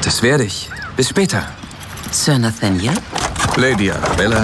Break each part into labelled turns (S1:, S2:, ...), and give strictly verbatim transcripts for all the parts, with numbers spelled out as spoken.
S1: Das werde ich. Bis später.
S2: Sir Nathaniel?
S3: Lady Arabella.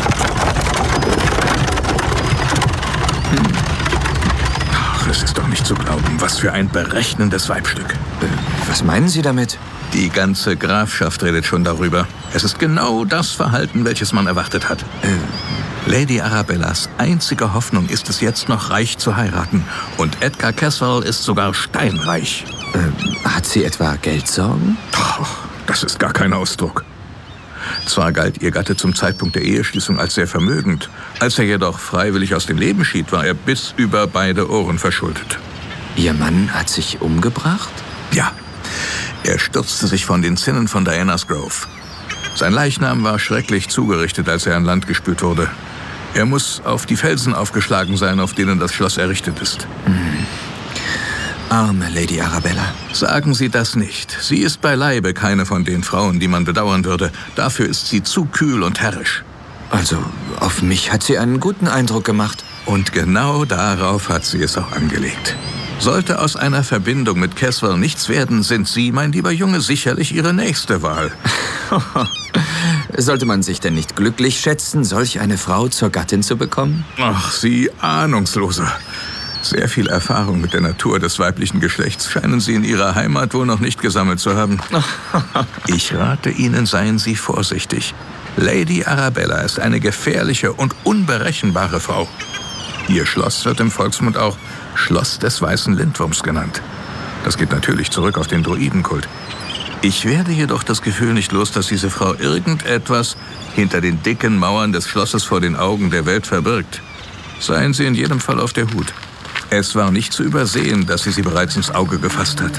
S3: Hm. Ach, es ist doch nicht zu glauben, was für ein berechnendes Weibstück.
S1: Äh, was meinen Sie damit?
S3: Die ganze Grafschaft redet schon darüber. Es ist genau das Verhalten, welches man erwartet hat. Äh, Lady Arabellas einzige Hoffnung ist es jetzt noch, reich zu heiraten. Und Edgar Caswell ist sogar steinreich.
S1: Äh, hat sie etwa Geldsorgen?
S3: Oh, das ist gar kein Ausdruck. Zwar galt ihr Gatte zum Zeitpunkt der Eheschließung als sehr vermögend. Als er jedoch freiwillig aus dem Leben schied, war er bis über beide Ohren verschuldet.
S1: Ihr Mann hat sich umgebracht?
S3: Ja. Er stürzte sich von den Zinnen von Diana's Grove. Sein Leichnam war schrecklich zugerichtet, als er an Land gespült wurde. Er muss auf die Felsen aufgeschlagen sein, auf denen das Schloss errichtet ist.
S1: Hm. Arme Lady Arabella.
S3: Sagen Sie das nicht. Sie ist beileibe keine von den Frauen, die man bedauern würde. Dafür ist sie zu kühl und herrisch.
S1: Also, auf mich hat sie einen guten Eindruck gemacht.
S3: Und genau darauf hat sie es auch angelegt. Sollte aus einer Verbindung mit Caswell nichts werden, sind Sie, mein lieber Junge, sicherlich Ihre nächste Wahl.
S1: Sollte man sich denn nicht glücklich schätzen, solch eine Frau zur Gattin zu bekommen?
S3: Ach, Sie Ahnungsloser. Sehr viel Erfahrung mit der Natur des weiblichen Geschlechts scheinen Sie in Ihrer Heimat wohl noch nicht gesammelt zu haben. Ich rate Ihnen, seien Sie vorsichtig. Lady Arabella ist eine gefährliche und unberechenbare Frau. Ihr Schloss wird im Volksmund auch Schloss des weißen Lindwurms genannt. Das geht natürlich zurück auf den Druidenkult. Ich werde jedoch das Gefühl nicht los, dass diese Frau irgendetwas hinter den dicken Mauern des Schlosses vor den Augen der Welt verbirgt. Seien Sie in jedem Fall auf der Hut. Es war nicht zu übersehen, dass sie sie bereits ins Auge gefasst hat.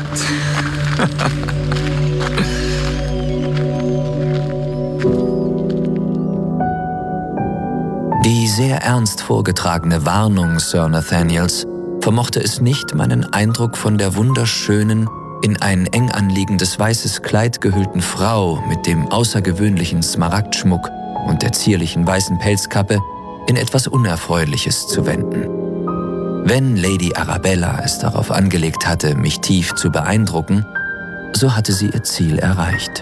S4: Die sehr ernst vorgetragene Warnung Sir Nathaniels vermochte es nicht, meinen Eindruck von der wunderschönen, in ein eng anliegendes weißes Kleid gehüllten Frau mit dem außergewöhnlichen Smaragdschmuck und der zierlichen weißen Pelzkappe in etwas Unerfreuliches zu wenden. Wenn Lady Arabella es darauf angelegt hatte, mich tief zu beeindrucken, so hatte sie ihr Ziel erreicht.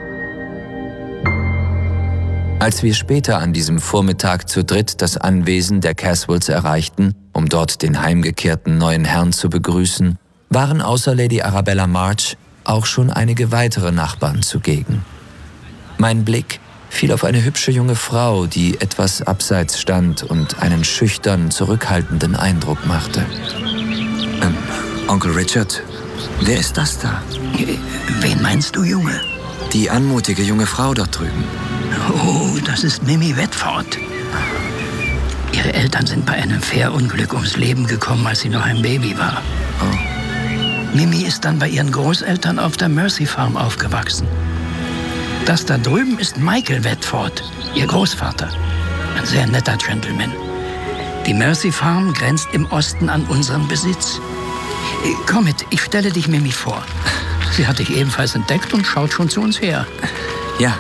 S4: Als wir später an diesem Vormittag zu dritt das Anwesen der Caswells erreichten, um dort den heimgekehrten neuen Herrn zu begrüßen, waren außer Lady Arabella March auch schon einige weitere Nachbarn zugegen. Mein Blick fiel auf eine hübsche junge Frau, die etwas abseits stand und einen schüchtern, zurückhaltenden Eindruck machte.
S1: Ähm, Onkel Richard, wer ist das da?
S2: Wen meinst du, Junge?
S1: Die anmutige junge Frau dort drüben.
S2: Oh, das ist Mimi Wedford. Ihre Eltern sind bei einem Fährunglück ums Leben gekommen, als sie noch ein Baby war.
S1: Oh.
S2: Mimi ist dann bei ihren Großeltern auf der Mercy Farm aufgewachsen. Das da drüben ist Michael Wedford, ihr Großvater. Ein sehr netter Gentleman. Die Mercy Farm grenzt im Osten an unseren Besitz. Komm mit, ich stelle dich Mimi vor. Sie hat dich ebenfalls entdeckt und schaut schon zu uns her.
S1: Ja.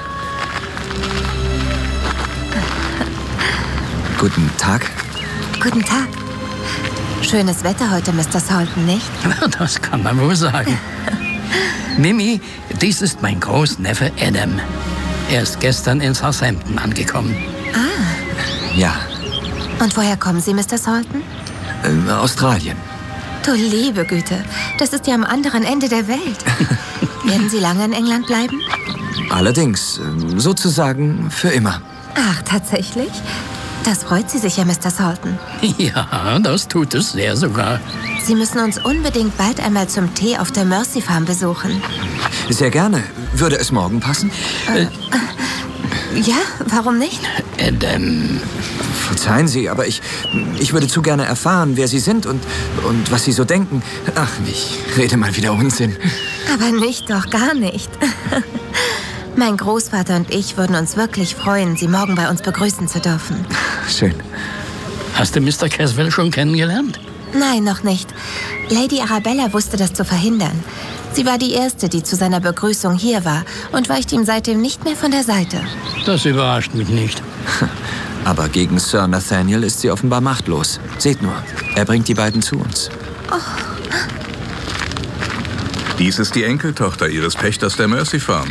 S1: Guten Tag.
S5: Guten Tag. Schönes Wetter heute, Mister Salton, nicht?
S2: Das kann man wohl sagen. Mimi, dies ist mein Großneffe Adam. Er ist gestern in Southampton angekommen.
S5: Ah.
S1: Ja.
S5: Und woher kommen Sie, Mister Salton?
S1: Äh, Australien.
S5: Du liebe Güte, das ist ja am anderen Ende der Welt. Werden Sie lange in England bleiben?
S1: Allerdings, sozusagen für immer.
S5: Ach, tatsächlich? Das freut Sie sicher, Mister Salton.
S2: Ja, das tut es sehr sogar.
S5: Sie müssen uns unbedingt bald einmal zum Tee auf der Mercy Farm besuchen.
S1: Sehr gerne. Würde es morgen passen?
S5: Äh, ja, warum nicht?
S2: Adam.
S1: Verzeihen Sie, aber ich, ich würde zu gerne erfahren, wer Sie sind und, und was Sie so denken. Ach, ich rede mal wieder Unsinn.
S5: Aber nicht, doch gar nicht. Mein Großvater und ich würden uns wirklich freuen, Sie morgen bei uns begrüßen zu dürfen.
S1: Schön.
S2: Hast du Mister Caswell schon kennengelernt?
S5: Nein, noch nicht. Lady Arabella wusste das zu verhindern. Sie war die Erste, die zu seiner Begrüßung hier war und weicht ihm seitdem nicht mehr von der Seite.
S2: Das überrascht mich nicht.
S1: Aber gegen Sir Nathaniel ist sie offenbar machtlos. Seht nur, er bringt die beiden zu uns.
S5: Oh.
S3: Dies ist die Enkeltochter ihres Pächters der Mercy Farm.